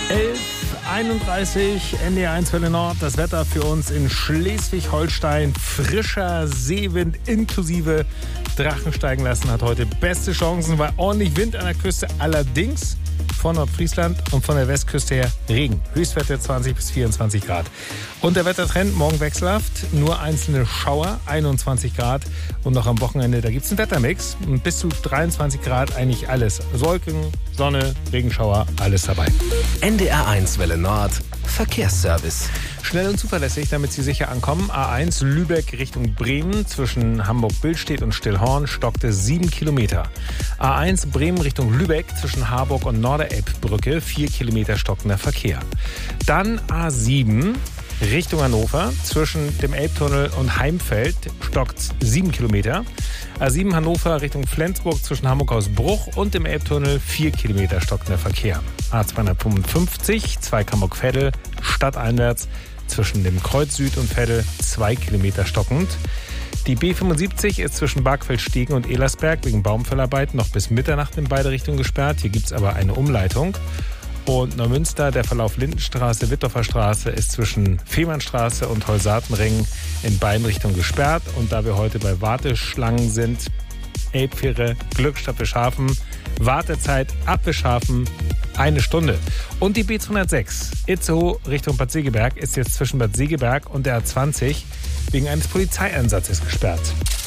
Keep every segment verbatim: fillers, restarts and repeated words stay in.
elf Uhr einunddreißig, N D R eins Welle Nord. Das Wetter für uns in Schleswig-Holstein. Frischer Seewind inklusive Drachen steigen lassen hat heute beste Chancen, weil ordentlich Wind an der Küste. Allerdings von Nordfriesland und von der Westküste her Regen. Höchstwerte zwanzig bis vierundzwanzig Grad. Und der Wettertrend morgen wechselhaft. Nur einzelne Schauer, einundzwanzig Grad. Und noch am Wochenende, da gibt es einen Wettermix. Und bis zu dreiundzwanzig Grad eigentlich alles. Wolken, Sonne, Regenschauer, alles dabei. N D R eins Welle Nord, Verkehrsservice. Schnell und zuverlässig, damit Sie sicher ankommen. A eins Lübeck Richtung Bremen zwischen Hamburg-Billstedt und Stillhorn stockte sieben Kilometer. A eins Bremen Richtung Lübeck zwischen Harburg und Norderelbbrücke vier Kilometer stockender Verkehr. Dann A sieben Richtung Hannover zwischen dem Elbtunnel und Heimfeld stockt sieben Kilometer. A sieben Hannover Richtung Flensburg zwischen Hamburg-Hausbruch und dem Elbtunnel vier Kilometer stockender Verkehr. A zweihundertfünfundfünfzig Zweig-Hamburg-Veddel stadteinwärts zwischen dem Kreuz Süd und Veddel zwei Kilometer stockend. Die B fünfundsiebzig ist zwischen Bargfeldstegen und Elersberg wegen Baumfällarbeiten noch bis Mitternacht in beide Richtungen gesperrt. Hier gibt es aber eine Umleitung. Und Neumünster, der Verlauf Lindenstraße, Wittdorfer Straße ist zwischen Fehmarnstraße und Holsatenring in beiden Richtungen gesperrt. Und da wir heute bei Warteschlangen sind, Elbfähre, Glückstadt Wischhafen, Wartezeit ab Wischhafen eine Stunde. Und die B zweihundertsechs Itzehoe Richtung Bad Segeberg ist jetzt zwischen Bad Segeberg und der A zwanzig wegen eines Polizeieinsatzes gesperrt.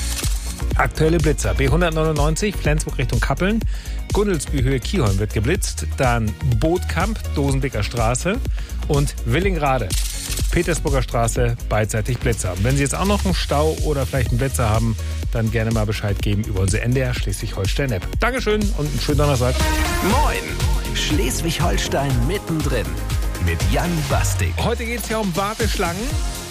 Aktuelle Blitzer. B hundertneunundneunzig Flensburg Richtung Kappeln. Gundelsbü Höhe Kielholm wird geblitzt. Dann Bootkamp, Dosenbeker Straße und Willingrade. Petersburger Straße, beidseitig Blitzer. Und wenn Sie jetzt auch noch einen Stau oder vielleicht einen Blitzer haben, dann gerne mal Bescheid geben über unsere N D R Schleswig-Holstein-App. Dankeschön und einen schönen Donnerstag. Moin! Schleswig-Holstein mittendrin mit Jan Bastik. Heute geht es ja um Warteschlangen.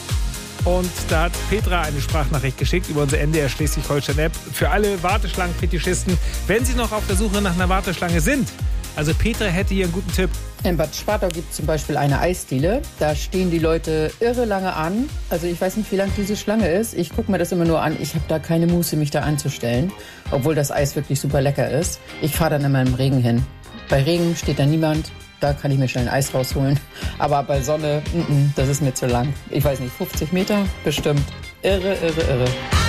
Und da hat Petra eine Sprachnachricht geschickt über unsere N D R Schleswig-Holstein-App. Für alle Warteschlangen-Fetischisten, wenn Sie noch auf der Suche nach einer Warteschlange sind. Also Petra hätte hier einen guten Tipp. In Bad Schwartau gibt es zum Beispiel eine Eisdiele. Da stehen die Leute irre lange an. Also ich weiß nicht, wie lang diese Schlange ist. Ich gucke mir das immer nur an. Ich habe da keine Muße, mich da anzustellen. Obwohl das Eis wirklich super lecker ist. Ich fahre dann immer im Regen hin. Bei Regen steht da niemand. Da kann ich mir schnell ein Eis rausholen. Aber bei Sonne, n -n, das ist mir zu lang. Ich weiß nicht, fünfzig Meter bestimmt. Irre, irre, irre.